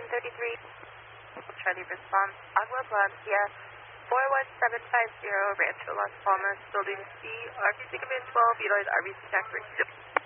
33. Charlie response, Agua Blancia, 41750, Rancho Las Palmas, Building C, RBC Command 12, utilize RBC TAC for